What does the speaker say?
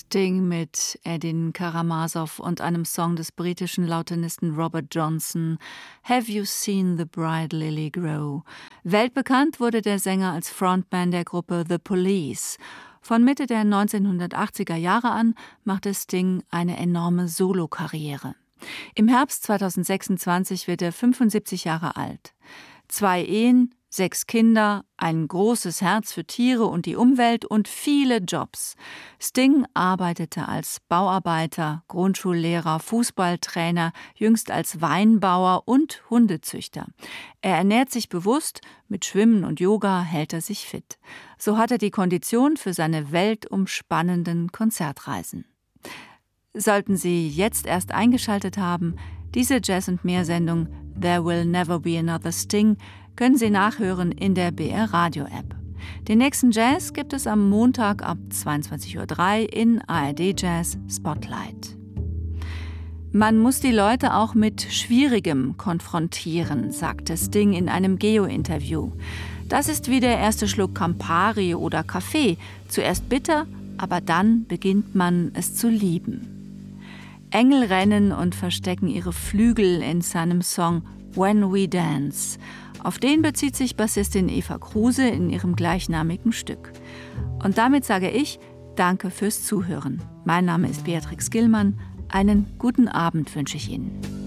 Sting mit Edin Karamazov und einem Song des britischen Lautenisten Robert Johnson, Have You Seen the Bright Lily Grow? Weltbekannt wurde der Sänger als Frontman der Gruppe The Police. Von Mitte der 1980er Jahre an machte Sting eine enorme Solokarriere. Im Herbst 2026 wird er 75 Jahre alt. 2 Ehen, 6 Kinder, ein großes Herz für Tiere und die Umwelt und viele Jobs. Sting arbeitete als Bauarbeiter, Grundschullehrer, Fußballtrainer, jüngst als Weinbauer und Hundezüchter. Er ernährt sich bewusst, mit Schwimmen und Yoga hält er sich fit. So hat er die Kondition für seine weltumspannenden Konzertreisen. Sollten Sie jetzt erst eingeschaltet haben, diese Jazz&Mehr-Sendung There Will Never Be Another Sting können Sie nachhören in der BR Radio App. Den nächsten Jazz gibt es am Montag ab 22:03 Uhr in ARD Jazz Spotlight. Man muss die Leute auch mit Schwierigem konfrontieren, sagte Sting in einem Geo-Interview. Das ist wie der erste Schluck Campari oder Kaffee. Zuerst bitter, aber dann beginnt man es zu lieben. Engel rennen und verstecken ihre Flügel in seinem Song When We Dance. Auf den bezieht sich Bassistin Eva Kruse in ihrem gleichnamigen Stück. Und damit sage ich Danke fürs Zuhören. Mein Name ist Beatrix Gillmann. Einen guten Abend wünsche ich Ihnen.